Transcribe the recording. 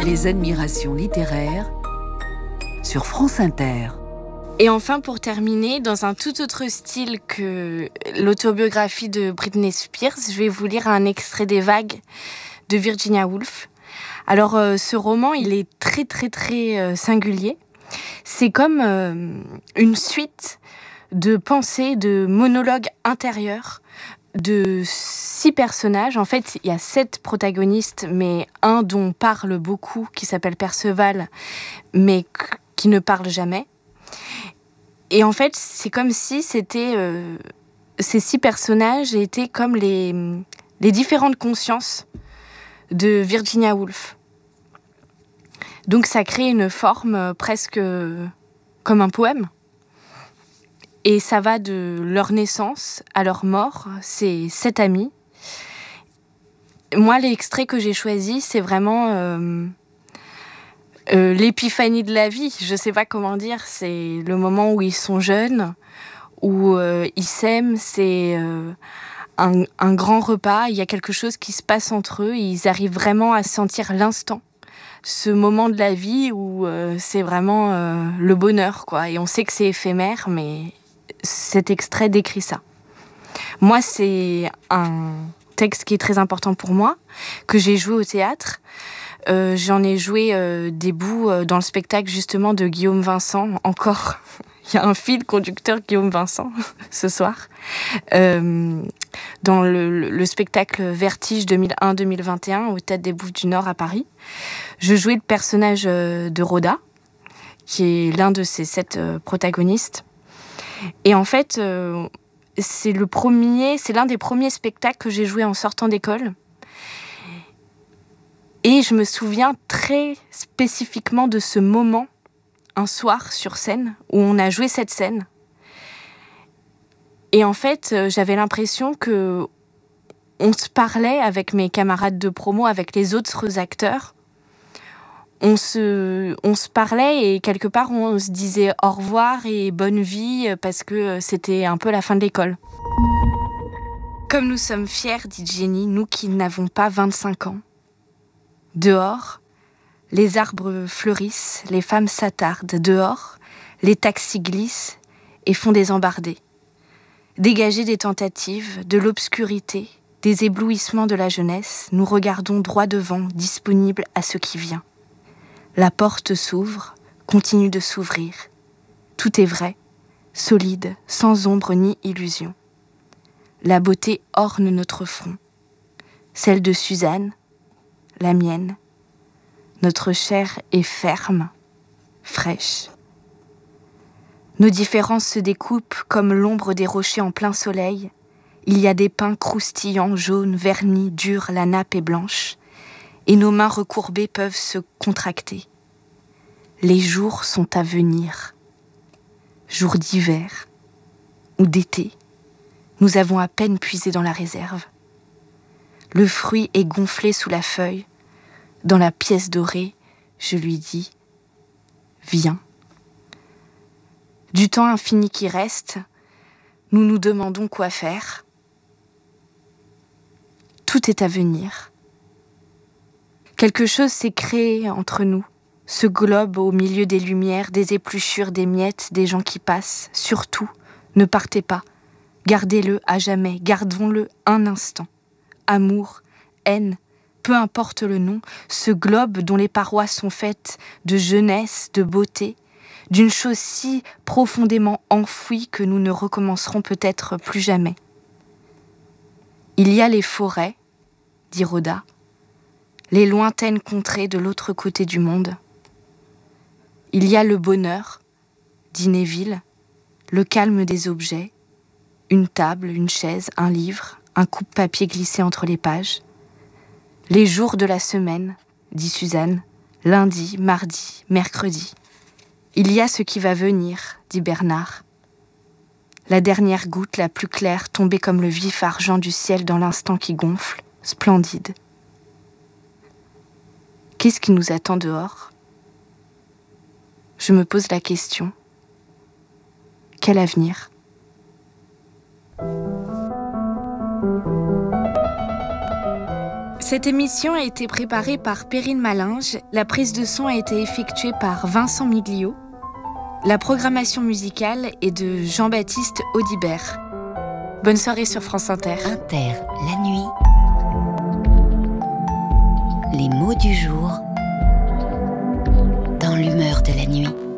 Les admirations littéraires sur France Inter. Et enfin, pour terminer, dans un tout autre style que l'autobiographie de Britney Spears, je vais vous lire un extrait des Vagues de Virginia Woolf. Alors, ce roman, il est très, très, très singulier. C'est comme une suite de pensées, de monologues intérieurs de 6 personnages. En fait, il y a 7 protagonistes, mais un dont on parle beaucoup, qui s'appelle Perceval, mais qui ne parle jamais. Et en fait, c'est comme si c'était ces 6 personnages étaient comme les différentes consciences de Virginia Woolf. Donc ça crée une forme presque comme un poème. Et ça va de leur naissance à leur mort. C'est 7 amis. Moi, l'extrait que j'ai choisi, c'est vraiment l'épiphanie de la vie. Je ne sais pas comment dire. C'est le moment où ils sont jeunes, où ils s'aiment. C'est un grand repas. Il y a quelque chose qui se passe entre eux. Ils arrivent vraiment à sentir l'instant. Ce moment de la vie où c'est vraiment le bonheur, quoi. Et on sait que c'est éphémère, mais cet extrait décrit ça. Moi, c'est un texte qui est très important pour moi, que j'ai joué au théâtre. J'en ai joué des bouts dans le spectacle justement de Guillaume Vincent. Encore, il y a un fil conducteur Guillaume Vincent ce soir. Dans le spectacle Vertige 2001-2021 au Théâtre des Bouffes du Nord à Paris. Je jouais le personnage de Rhoda, qui est l'un de ces 7 protagonistes. Et en fait, c'est l'un des premiers spectacles que j'ai joué en sortant d'école. Et je me souviens très spécifiquement de ce moment, un soir sur scène, où on a joué cette scène. Et en fait, j'avais l'impression que on se parlait avec mes camarades de promo, avec les autres acteurs. On se parlait et quelque part on se disait au revoir et bonne vie parce que c'était un peu la fin de l'école. Comme nous sommes fiers, dit Jenny, nous qui n'avons pas 25 ans. Dehors, les arbres fleurissent, les femmes s'attardent. Dehors, les taxis glissent et font des embardées. Dégagés des tentatives, de l'obscurité, des éblouissements de la jeunesse, nous regardons droit devant, disponibles à ce qui vient. La porte s'ouvre, continue de s'ouvrir. Tout est vrai, solide, sans ombre ni illusion. La beauté orne notre front. Celle de Suzanne, la mienne. Notre chair est ferme, fraîche. Nos différences se découpent comme l'ombre des rochers en plein soleil. Il y a des pins croustillants, jaunes, vernis, durs, la nappe est blanche. Et nos mains recourbées peuvent se contracter. Les jours sont à venir. Jours d'hiver ou d'été, nous avons à peine puisé dans la réserve. Le fruit est gonflé sous la feuille. Dans la pièce dorée, je lui dis « Viens ». Du temps infini qui reste, nous nous demandons quoi faire. Tout est à venir. Quelque chose s'est créé entre nous, ce globe au milieu des lumières, des épluchures, des miettes, des gens qui passent. Surtout, ne partez pas, gardez-le à jamais, gardons-le un instant. Amour, haine, peu importe le nom, ce globe dont les parois sont faites de jeunesse, de beauté, d'une chose si profondément enfouie que nous ne recommencerons peut-être plus jamais. Il y a les forêts, dit Rhoda, les lointaines contrées de l'autre côté du monde. Il y a le bonheur, dit Neville, le calme des objets, une table, une chaise, un livre, un coupe-papier glissé entre les pages. Les jours de la semaine, dit Suzanne, lundi, mardi, mercredi. Il y a ce qui va venir, dit Bernard. La dernière goutte, la plus claire, tombée comme le vif argent du ciel dans l'instant qui gonfle, splendide. Qu'est-ce qui nous attend dehors ? Je me pose la question. Quel avenir ? Cette émission a été préparée par Perrine Malinge, la prise de son a été effectuée par Vincent Miglio, la programmation musicale est de Jean-Baptiste Audibert. Bonne soirée sur France Inter. Inter, la nuit. Les mots du jour dans l'humeur de la nuit.